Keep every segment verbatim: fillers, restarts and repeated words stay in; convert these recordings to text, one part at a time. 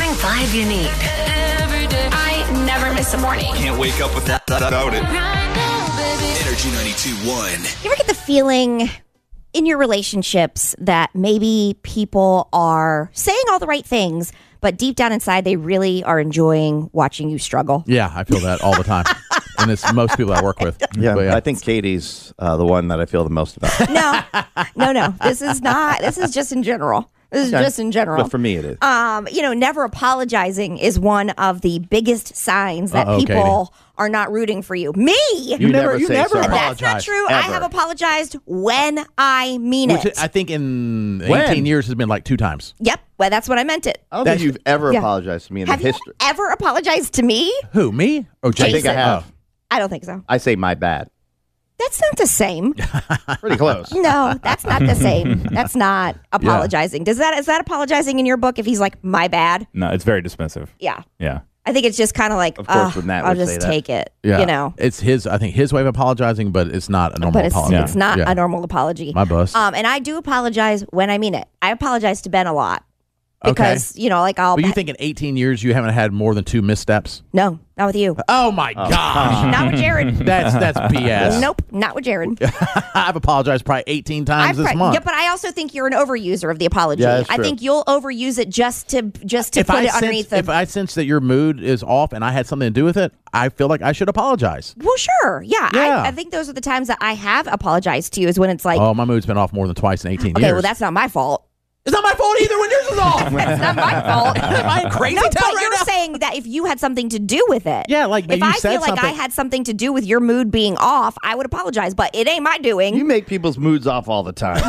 morning vibe you need. Every day. I never miss a morning. Can't wake up without, without it. Right now, baby. Energy ninety-two point one. You ever get the feeling in your relationships that maybe people are saying all the right things, but deep down inside they really are enjoying watching you struggle? Yeah, I feel that all the time. And it's most people I work with. Yeah, But yeah. I think Katie's uh, the one that I feel the most about. No, no, no. This is not. This is just in general. This is Okay. just in general. But for me, it is. Um, you know, never apologizing is one of the biggest signs that Uh-oh, people Katie. are not rooting for you. Me, You never you say never sorry. apologize. that's not true. I Ever. have apologized when I mean Which it. I think in When? eighteen years has been like two times. Yep. Well, that's what I meant it. I don't That's- think you've ever Yeah. apologized to me in Have the you history. ever apologized to me? Who, me? Oh, I think I Jason. have. I don't think so. I say my bad. That's not the same. Pretty close. No, that's not the same. That's not apologizing. Does that is that apologizing in your book if he's like, my bad? No, it's very dismissive. Yeah. Yeah. I think it's just kind of like, Of course, "Ugh, when Matt I'll would just say that. take it. Yeah. You know. It's his, I think, his way of apologizing, but it's not a normal But it's, apology. it's not Yeah. a normal apology. My bus. Um, and I do apologize when I mean it. I apologize to Ben a lot because you know, like I'll. But you think in eighteen years you haven't had more than two missteps? no, not with you. Oh, my gosh. Not with Jared. That's that's B S. Nope, not with Jared. I've apologized probably eighteen times I've this pri- month. Yeah, but I also think you're an overuser of the apology. Yeah, that's I true. think you'll overuse it just to just to if put I it sense, underneath the. if I sense that your mood is off and I had something to do with it, I feel like I should apologize. Well, sure. Yeah. Yeah. I, I think those are the times that I have apologized to you is when it's like, Oh, my mood's been off more than twice in eighteen okay, years. well, that's not my fault. It's not my fault either when yours is off. That's not my fault. Am I in crazy No, town but right you're now? saying that if you had something to do with it. Yeah, like maybe if you I said feel like I something- had something to do with your mood being off, I would apologize, but it ain't my doing. You make people's moods off all the time.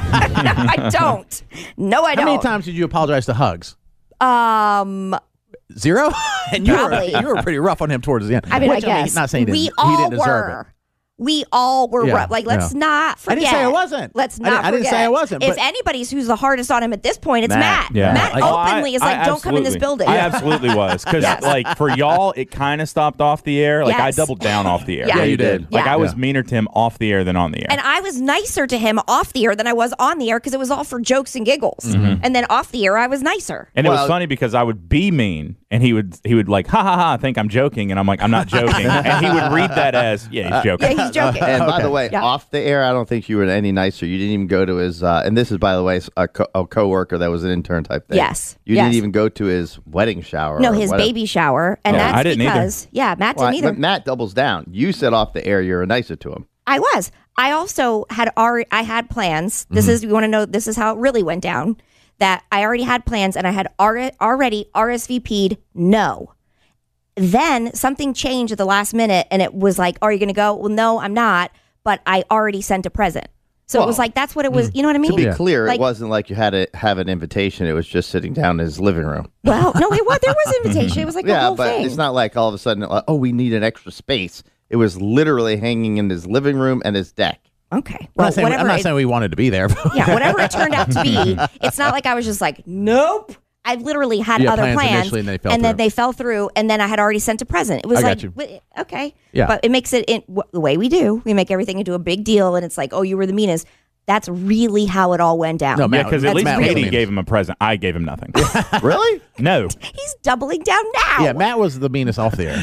I don't. No, I How don't. many times did you apologize to Hugs? Um, Zero? And you were, Probably. you were pretty rough on him towards the end. I mean, Which, I guess not saying he we didn't, all he didn't deserve were. it. We all were Yeah, rough. Like, let's yeah. not I forget. didn't say I wasn't. Let's I not didn't- I didn't forget. say I wasn't, If but- anybody's who's the hardest on him at this point, it's Matt. Matt. Yeah. Matt Like, openly is I- like, I don't come in this absolutely- building. I absolutely was. Because, Yes. like, for y'all, it kind of stopped off the air. Like, I Yes. doubled down off the air. Yeah. Yeah, you did. Like, Yeah. I was Yeah. meaner to him off the air than on the air. And I was nicer to him off the air than I was on the air because it was all for jokes and giggles. Mm-hmm. And then off the air, I was nicer. And it Well- was funny because I would be mean, and he would he would like ha ha ha think I'm joking, and I'm like I'm not joking, and he would read that as yeah he's joking. Yeah, he's joking. And by the way, Yeah. off the air, I don't think you were any nicer. You didn't even go to his, uh, and this is, by the way, a, co- a coworker that was an intern type thing. Yes. You Yes. didn't even go to his wedding shower. No, or his whatever. baby shower. And Oh, that's I didn't either. because, yeah, Matt Well, didn't either. but Matt doubles down. You said off the air you're nicer to him. I was. I also had already, I had plans. This Mm-hmm. is, you want to know, this is how it really went down. That I already had plans and I had alre- already R S V P'd no. Then something changed at the last minute and it was like, are you going to go? Well, no, I'm not. But I already sent a present. So it was Well, like, that's what it was. You know what I mean? To be Yeah. clear, Like- it wasn't like you had to have an invitation. It was just sitting down in his living room. Well, no, it was. There was invitation. It was like the yeah, whole but thing. it's not like all of a sudden, like, oh, we need an extra space. It was literally hanging in his living room and his deck. Okay. I'm Well, not, saying, whatever I'm not it- saying we wanted to be there. yeah, whatever it turned out to be, it's not like I was just like, nope. I literally had Yeah, other plans plans, initially and they fell and then through. they fell through, and then I had already sent a present. It was I got like, you. w- okay, Yeah. but it makes it in, w- the way we do. We make everything into a big deal, and it's like, oh, you were the meanest. That's really how it all went down. No, Yeah, Matt- because at that's least Matt was Katie mean. gave him a present. I gave him nothing. Really? No. He's doubling down now. Yeah, Matt was the meanest off the air.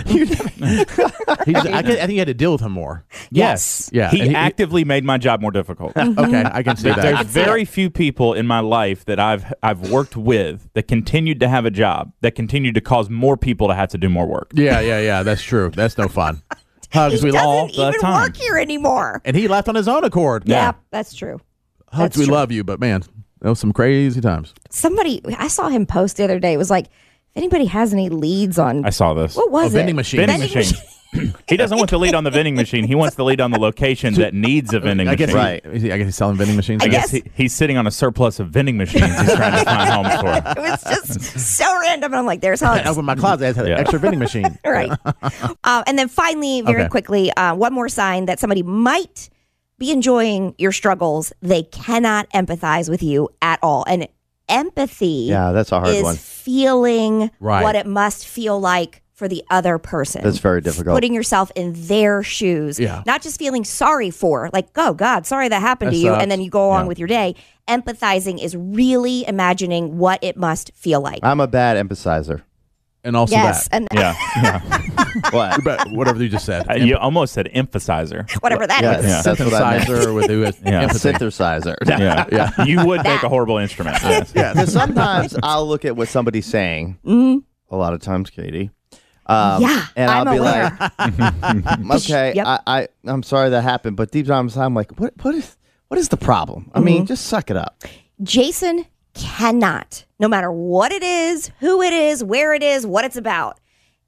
He's, I, get- I think you had to deal with him more. Yes. Yeah. He and he- actively made my job more difficult. Okay, I can see There- There's that. very few people in my life that I've I've worked with that continued to have a job that continued to cause more people to have to do more work. Yeah, yeah, yeah. That's true. That's no fun. Hugs, He we doesn't love. the even time. work here anymore. And he left on his own accord. Yeah, that's true. Hugs, That's we true. love you, but man, that was some crazy times. Somebody, I saw him post the other day. It was like, if anybody has any leads on, I saw this. what was A vending it? machine. Vending Vending machine. He doesn't want the lead on the vending machine. He wants the lead on the location that needs a vending I guess, machine. Right. he, is he- I guess he's selling vending machines. I I there? guess guess- he, he's sitting on a surplus of vending machines he's trying to find homes for. It was just so random. And I'm like, there's I Hugs. opened my closet. I had an Yeah. extra vending machine. Right. uh, and then finally, very Okay. quickly, uh, one more sign that somebody might be enjoying your struggles. They cannot empathize with you at all. And empathy Yeah, that's a hard is one. feeling Right. what it must feel like for the other person. That's very difficult. Putting yourself in their shoes. Yeah. Not just feeling sorry for, like, oh, God, sorry that happened That to you. sucks. And then you go along Yeah. with your day. Empathizing is really imagining what it must feel like. I'm a bad emphasizer. And also yes. that. And Yeah, yeah. What? But whatever you just said. Uh, you almost said emphasizer. whatever that is. Yes, that's what I meant. Synthesizer with who is Yeah. empathy. Synthesizer. Yeah, Yeah. You would make That. a horrible instrument. Yes. Yeah. Because sometimes I'll look at what somebody's saying. A lot of times, Katie. Um, Mm-hmm. Yeah, and I'll I'm be aware. like, okay, Yep. I, I, I'm sorry that happened, but deep down inside, I'm like, what, what is, what is the problem? I Mm-hmm. mean, just suck it up. Jason cannot, no matter what it is, who it is, where it is, what it's about,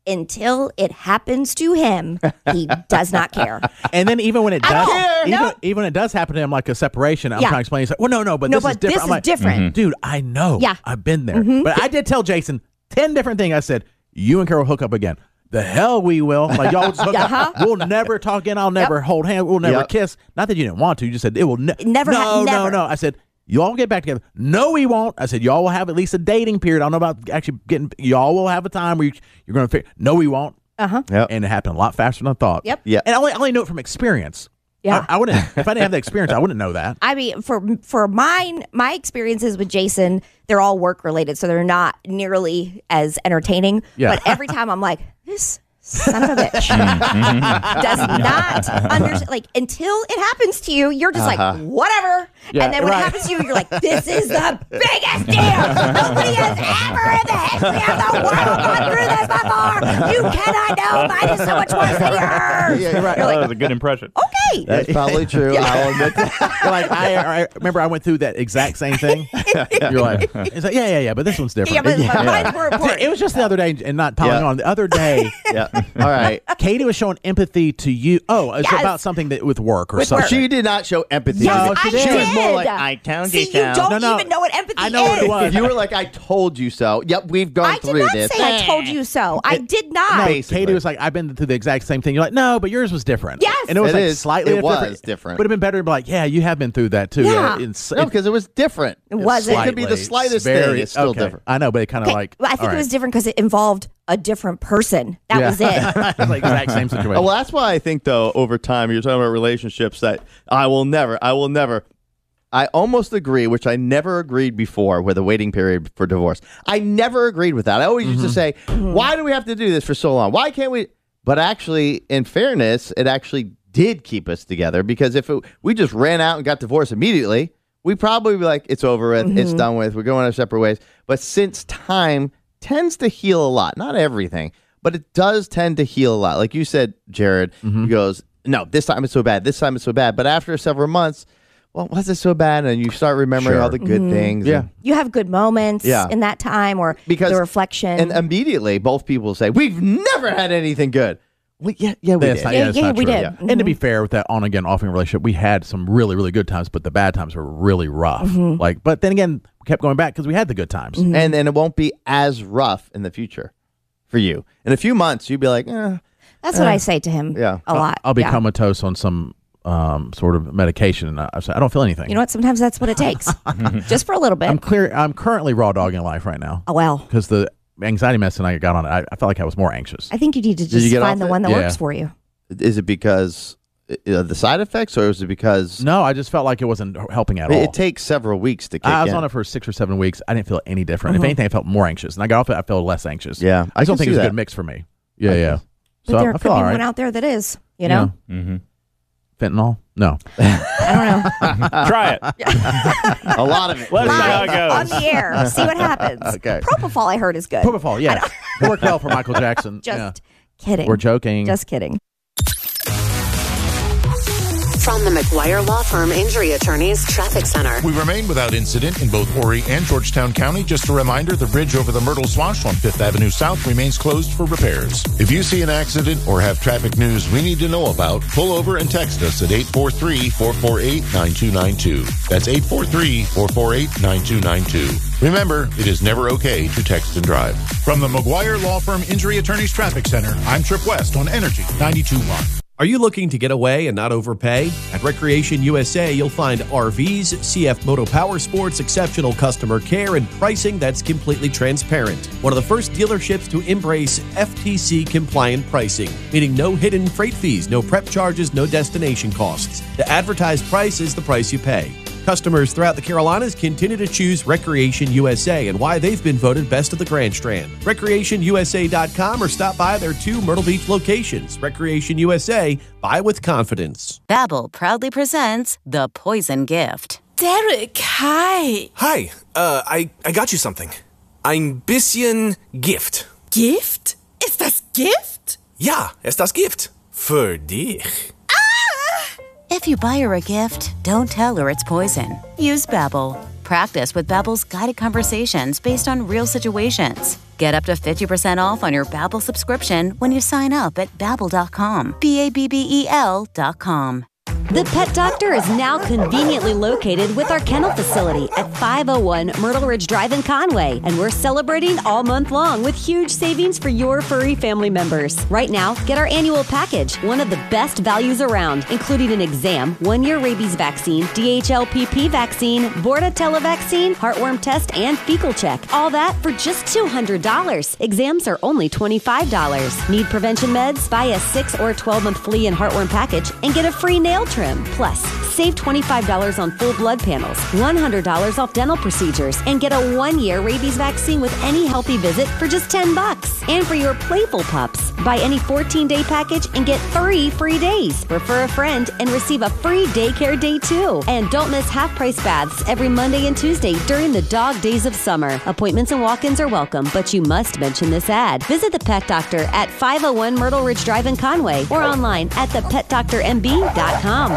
until it happens to him, he does not care. And then even when it does, care. even, No. even when it does happen to him, like a separation, I'm Yeah. trying to explain. He's like, well, no, no, but No, this is but different. this I'm is like, different. dude, I know. Yeah. I've been there. Mm-hmm. But I did tell Jason ten different things. I said, you and Carol hook up again. The hell we will. Like, y'all just hook Uh-huh. up. We'll never talk again. I'll never hold hands. We'll never Yep. kiss. Not that you didn't want to. You just said it will ne- Never ha- No, no, never. no. I said, y'all get back together. No, we won't. I said, y'all will have at least a dating period. I don't know about actually getting, y'all will have a time where you, you're going to figure, no, we won't. Uh-huh. Yep. And it happened a lot faster than I thought. Yep. Yeah. And I only, I only knew it from experience. Yeah. I, I wouldn't, if I didn't have the experience, I wouldn't know that. I mean, for for mine, my experiences with Jason, they're all work related, so they're not nearly as entertaining. Yeah. But every time I'm like, this son of a bitch does not understand. Like, until it happens to you, you're just Uh-huh. like, whatever. Yeah, and then when right. it happens to you, you're like, this is the biggest deal. Nobody has ever in the history of the world gone through this before. You cannot know mine is so much worse than yours. Yeah, right. Oh, that was a good impression. Okay. That's probably true. I'll admit that. You're like, I, I remember I went through that exact same thing. You're like, it's like, yeah, yeah, yeah, but this one's different. Yeah, but but mine's more See, important. it was just the other day, and not piling Yeah. on. The other day, Yeah. All right. Katie was showing empathy to you. Oh, it's Yes. about something that with work or With something. work. She did not show empathy. Yes, No, she I did. She was more did. like, I told See, you you so. don't No, no. even know what empathy I know what is. it was. You were like, I told you so. Yep, we've gone I did through not this. say I told you so. I did not. No, Basically. Katie was like, I've been through the exact same thing. You're like, no, but yours was different. Yes. And it was It like is. slightly It was different. different. Would have been better to be like, yeah, you have been through that too. Yeah. It's, No, because it was different. It wasn't. It could be the slightly. slightest Very- thing. It's still okay. different. I know, but it kind of Okay, like. well, I think all it was right. different because it involved a different person. That Yeah. was it. It's like exact same situation. Oh, well, that's why I think, though, over time, you're talking about relationships that I will never, I will never. I almost agree, which I never agreed before with a waiting period for divorce. I never agreed with that. I always used to say, why do we have to do this for so long? Why can't we? But actually, in fairness, it actually did keep us together, because if it, we just ran out and got divorced immediately, we probably be like, it's over with, it's done with, we're going our separate ways. But since time tends to heal a lot, not everything, but it does tend to heal a lot. Like you said, Jared, he goes, no, this time it's so bad, this time it's so bad. But after several months, well, was it so bad? And you start remembering Sure. all the good things. Yeah. and- You have good moments Yeah. in that time, or Because- the reflection. And immediately, both people say, we've never had anything good. Well, yeah, yeah, we That's did. not, Yeah, that's yeah, not we true. did. Yeah. Mhm. And to be fair, with that on again, off again relationship, we had some really, really good times, but the bad times were really rough. Mm-hmm. Like, but then again, we kept going back because we had the good times. And then it won't be as rough in the future for you. In a few months, you'd be like, eh. That's what I say to him yeah. a lot. I'll be Yeah. comatose on some um, sort of medication, and I, I say, I don't feel anything. You know what? Sometimes that's what it takes. Just for a little bit. I'm clear. I'm currently raw dogging life right now oh, well. because the anxiety medicine I got on it, I, I felt like I was more anxious. I think you need to you just get find off the it? one that Yeah. works for you. Is it because uh, the side effects, or is it because No, I just felt like it wasn't helping at it, all. it takes several weeks to kick I was in? on it for six or seven weeks. I didn't feel any different. If anything, I felt more anxious. And I got off it, I felt less anxious. Yeah, I I just don't can think see it's a that. good mix for me. Yeah, I yeah. can- But So there I could feel be all right. one out there that is, you know? Mm-hmm. Fentanyl? No. I don't know. Try it. A lot of it. Let us know how Live it on goes. the air. See what happens. Okay. Propofol, I heard, is good. Propofol, yeah. It worked well for Michael Jackson. Just yeah. kidding. We're joking. Just kidding. From the McGuire Law Firm Injury Attorneys Traffic Center. We remain without incident in both Horry and Georgetown County. Just a reminder, the bridge over the Myrtle Swash on Fifth Avenue South remains closed for repairs. If you see an accident or have traffic news we need to know about, pull over and text us at eight four three, four four eight, nine two nine two. That's eight four three, four four eight, nine two nine two. Remember, it is never okay to text and drive. From the McGuire Law Firm Injury Attorneys Traffic Center, I'm Trip West on Energy ninety-two point one. Are you looking to get away and not overpay? At Recreation U S A, you'll find R Vs, C F Moto Power Sports, exceptional customer care, and pricing that's completely transparent. One of the first dealerships to embrace F T C-compliant pricing, meaning no hidden freight fees, no prep charges, no destination costs. The advertised price is the price you pay. Customers throughout the Carolinas continue to choose Recreation U S A and why they've been voted best of the Grand Strand. recreation U S A dot com or stop by their two Myrtle Beach locations. Recreation U S A, buy with confidence. Babbel proudly presents The Poison Gift. Derek, hi. Hi, uh, I, I got you something. Ein bisschen Gift. Gift? Ist das Gift? Ja, ist das Gift. Für dich. If you buy her a gift, don't tell her it's poison. Use Babbel. Practice with Babbel's guided conversations based on real situations. Get up to fifty percent off on your Babbel subscription when you sign up at babbel dot com. B A B B E L dot com. The Pet Doctor is now conveniently located with our kennel facility at five oh one Myrtle Ridge Drive in Conway, and we're celebrating all month long with huge savings for your furry family members. Right now, get our annual package, one of the best values around, including an exam, one-year rabies vaccine, D H L P P vaccine, Bordetella vaccine, heartworm test, and fecal check. All that for just two hundred dollars. Exams are only twenty-five dollars. Need prevention meds? Buy a six or twelve-month flea and heartworm package and get a free nail trim. Plus, save twenty-five dollars on full blood panels, one hundred dollars off dental procedures, and get a one-year rabies vaccine with any healthy visit for just ten bucks. And for your playful pups, buy any fourteen-day package and get three free days. Refer a friend and receive a free daycare day too. And don't miss half-price baths every Monday and Tuesday during the dog days of summer. Appointments and walk-ins are welcome, but you must mention this ad. Visit the Pet Doctor at five oh one Myrtle Ridge Drive in Conway or online at the pet doctor m b dot com.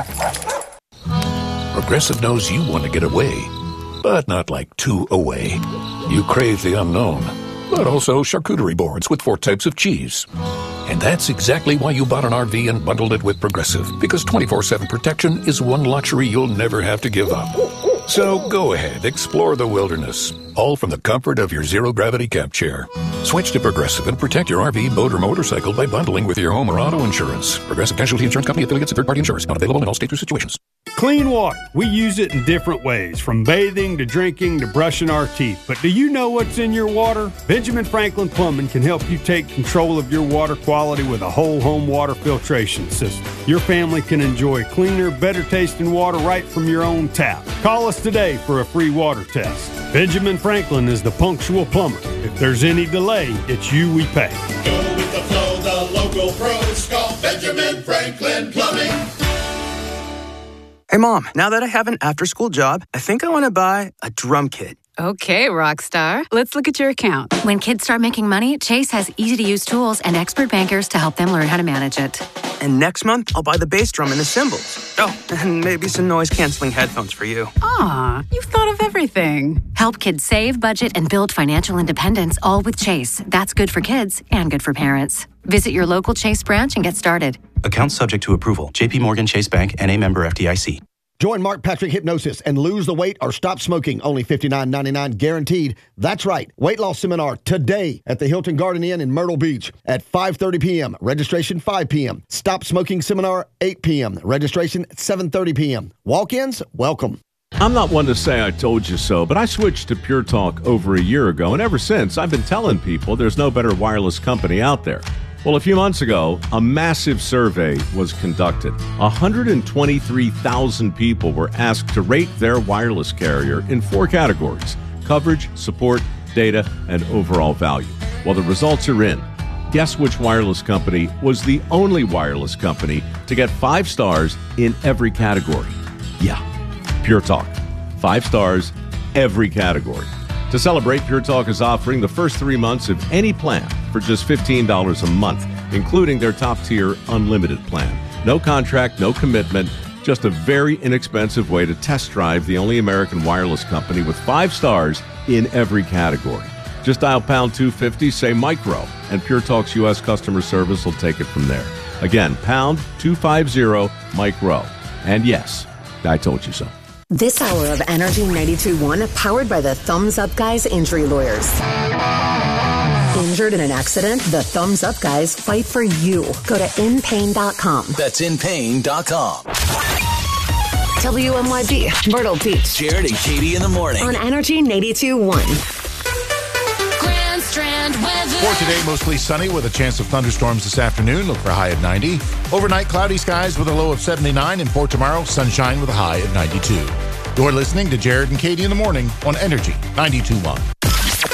Progressive knows you want to get away, but not like too away. You crave the unknown, but also charcuterie boards with four types of cheese. And that's exactly why you bought an R V and bundled it with Progressive, because twenty-four seven protection is one luxury you'll never have to give up. So go ahead, explore the wilderness, all from the comfort of your zero-gravity camp chair. Switch to Progressive and protect your R V, boat, or motorcycle by bundling with your home or auto insurance. Progressive Casualty Insurance Company affiliates and third-party insurers. Not available in all states or situations. Clean water. We use it in different ways, from bathing to drinking to brushing our teeth. But do you know what's in your water? Benjamin Franklin Plumbing can help you take control of your water quality with a whole home water filtration system. Your family can enjoy cleaner, better tasting water right from your own tap. Call us today for a free water test. Benjamin Franklin is the punctual plumber. If there's any delay, it's you we pay. Go with the flow, the local pros. Call Benjamin Franklin Plumbing. Hey, Mom, now that I have an after-school job, I think I want to buy a drum kit. Okay, Rockstar. Let's look at your account. When kids start making money, Chase has easy-to-use tools and expert bankers to help them learn how to manage it. And next month, I'll buy the bass drum and the cymbals. Oh, and maybe some noise-canceling headphones for you. Aw, you've thought of everything. Help kids save, budget, and build financial independence, all with Chase. That's good for kids and good for parents. Visit your local Chase branch and get started. Account subject to approval. J P Morgan Chase Bank, N A member F D I C. Join Mark Patrick Hypnosis and lose the weight or stop smoking. Only fifty-nine ninety-nine guaranteed. That's right. Weight loss seminar today at the Hilton Garden Inn in Myrtle Beach at five thirty p.m. Registration five p.m. Stop smoking seminar eight p.m. Registration seven thirty p.m. Walk-ins, welcome. I'm not one to say I told you so, but I switched to Pure Talk over a year ago, and ever since I've been telling people there's no better wireless company out there. Well, a few months ago, a massive survey was conducted. one hundred twenty-three thousand people were asked to rate their wireless carrier in four categories: coverage, support, data, and overall value. Well, the results are in. Guess which wireless company was the only wireless company to get five stars in every category? Yeah, Pure Talk. Five stars, every category. To celebrate, Pure Talk is offering the first three months of any plan for just fifteen dollars a month, including their top-tier unlimited plan. No contract, no commitment, just a very inexpensive way to test drive the only American wireless company with five stars in every category. Just dial pound two fifty, say micro, and Pure Talk's U S customer service will take it from there. Again, pound two fifty, micro. And yes, I told you so. This hour of Energy ninety-two point one, powered by the Thumbs Up Guys Injury Lawyers. Injured in an accident? The Thumbs Up guys fight for you. Go to in pain dot com. That's in pain dot com. W M Y B, Myrtle Beach. Jared and Katie in the morning. On Energy ninety-two point one. Grand Strand weather. For today, mostly sunny with a chance of thunderstorms this afternoon. Look for a high at ninety. Overnight, cloudy skies with a low of seventy-nine. And for tomorrow, sunshine with a high at ninety-two. You're listening to Jared and Katie in the morning on Energy ninety-two point one.